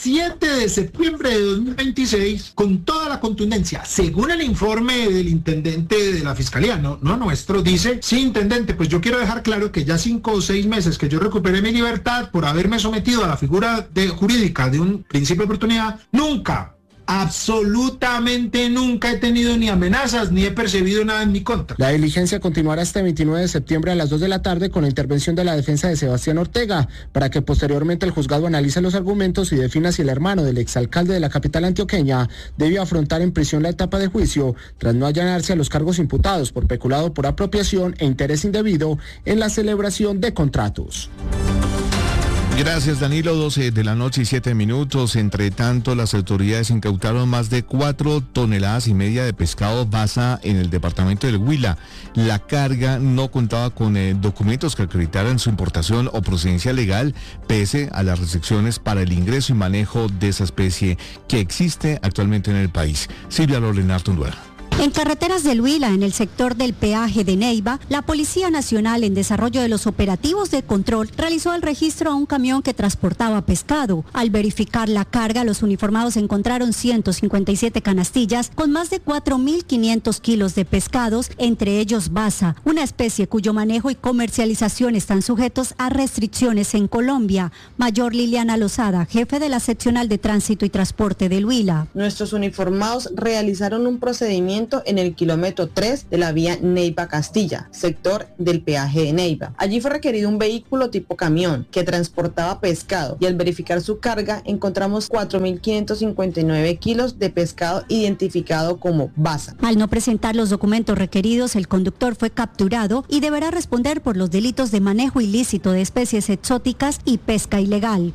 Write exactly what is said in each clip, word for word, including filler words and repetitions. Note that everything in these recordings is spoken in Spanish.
siete de septiembre de dos mil veintiséis, con toda la contundencia, según el informe del intendente de la Fiscalía, no, no nuestro, dice: sí, intendente, pues yo quiero dejar claro que ya cinco o seis meses que yo recuperé mi libertad por haberme sometido a la figura de, jurídica de un principio de oportunidad, nunca, absolutamente nunca he tenido ni amenazas ni he percibido nada en mi contra. La diligencia continuará este veintinueve de septiembre a las dos de la tarde con la intervención de la defensa de Sebastián Ortega, para que posteriormente el juzgado analice los argumentos y defina si el hermano del exalcalde de la capital antioqueña debió afrontar en prisión la etapa de juicio tras no allanarse a los cargos imputados por peculado por apropiación e interés indebido en la celebración de contratos. Gracias, Danilo. doce de la noche y siete minutos. Entre tanto, las autoridades incautaron más de cuatro toneladas y media de pescado basa en el departamento del Huila. La carga no contaba con eh, documentos que acreditaran su importación o procedencia legal, pese a las restricciones para el ingreso y manejo de esa especie que existe actualmente en el país. Silvia Lorena Artunduera. En carreteras del Huila, en el sector del peaje de Neiva, la Policía Nacional, en desarrollo de los operativos de control, realizó el registro a un camión que transportaba pescado. Al verificar la carga, los uniformados encontraron ciento cincuenta y siete canastillas con más de cuatro mil quinientos kilos de pescados, entre ellos basa, una especie cuyo manejo y comercialización están sujetos a restricciones en Colombia. Mayor Liliana Lozada, jefe de la seccional de tránsito y transporte del Huila. Nuestros uniformados realizaron un procedimiento en el kilómetro tres de la vía Neiva-Castilla, sector del peaje de Neiva. Allí fue requerido un vehículo tipo camión que transportaba pescado y al verificar su carga encontramos cuatro mil quinientos cincuenta y nueve kilos de pescado identificado como basa. Al no presentar los documentos requeridos, el conductor fue capturado y deberá responder por los delitos de manejo ilícito de especies exóticas y pesca ilegal.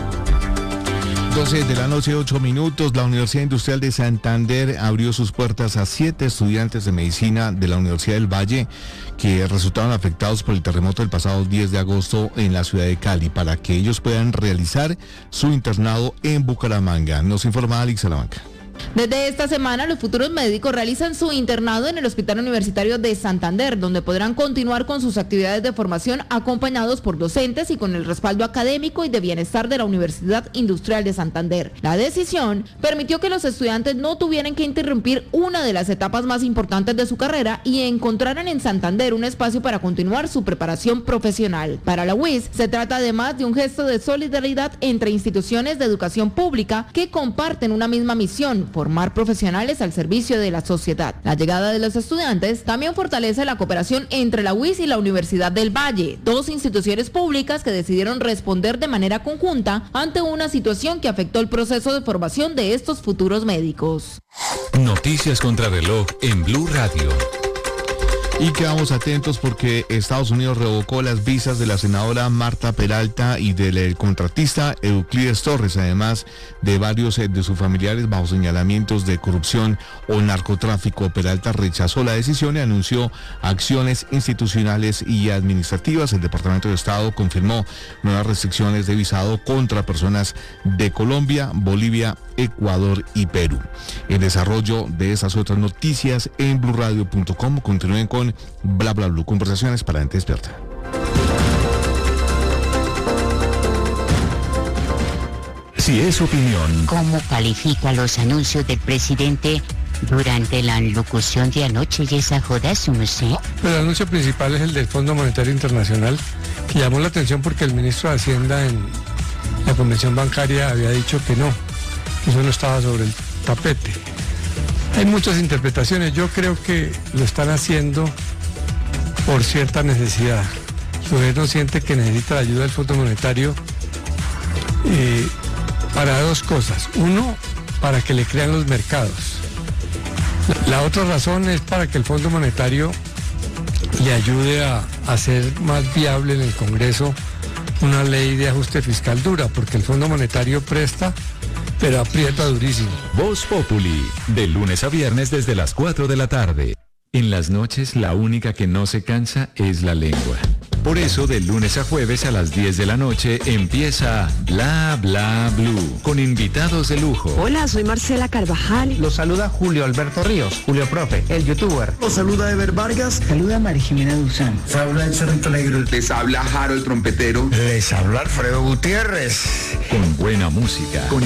doce de la noche, ocho minutos. La Universidad Industrial de Santander abrió sus puertas a siete estudiantes de medicina de la Universidad del Valle que resultaron afectados por el terremoto del pasado diez de agosto en la ciudad de Cali, para que ellos puedan realizar su internado en Bucaramanga. Nos informa Alex Salamanca. Desde esta semana, los futuros médicos realizan su internado en el Hospital Universitario de Santander, donde podrán continuar con sus actividades de formación acompañados por docentes y con el respaldo académico y de bienestar de la Universidad Industrial de Santander. La decisión permitió que los estudiantes no tuvieran que interrumpir una de las etapas más importantes de su carrera y encontraran en Santander un espacio para continuar su preparación profesional. Para la U I S, se trata además de un gesto de solidaridad entre instituciones de educación pública que comparten una misma misión: formar profesionales al servicio de la sociedad. La llegada de los estudiantes también fortalece la cooperación entre la U I S y la Universidad del Valle, dos instituciones públicas que decidieron responder de manera conjunta ante una situación que afectó el proceso de formación de estos futuros médicos. Noticias contra reloj en Blue Radio. Y quedamos atentos porque Estados Unidos revocó las visas de la senadora Marta Peralta y del contratista Euclides Torres, además de varios de sus familiares bajo señalamientos de corrupción o narcotráfico. Peralta rechazó la decisión y anunció acciones institucionales y administrativas. El Departamento de Estado confirmó nuevas restricciones de visado contra personas de Colombia, Bolivia, Ecuador y Perú. El desarrollo de esas otras noticias en blue radio punto com. Continúen con Bla Bla Blue, conversaciones para gente despierta. Si es opinión. ¿Cómo califica los anuncios del presidente durante la locución de anoche y esa joda, su merced? El anuncio principal es el del Fondo Monetario Internacional, que llamó la atención porque el ministro de Hacienda en la Convención Bancaria había dicho que no, que eso no estaba sobre el tapete. Hay muchas interpretaciones. Yo creo que lo están haciendo por cierta necesidad. El gobierno siente que necesita la ayuda del Fondo Monetario eh, para dos cosas. Uno, para que le crean los mercados. La, la otra razón es para que el Fondo Monetario le ayude a, a hacer más viable en el Congreso una ley de ajuste fiscal dura, porque el Fondo Monetario presta, pero aprieta durísimo. Voz Populi, de lunes a viernes desde las cuatro de la tarde. En las noches la única que no se cansa es la lengua. Por eso, de lunes a jueves a las diez de la noche empieza Bla Bla Blue, con invitados de lujo. Hola, soy Marcela Carvajal. Los saluda Julio Alberto Ríos, Julio Profe, el youtuber. Los saluda Ever Vargas. Saluda María Jimena Duzán. Les habla el Cerrito Negro. Les habla Jaro el trompetero. Les habla Alfredo Gutiérrez. Con buena música, con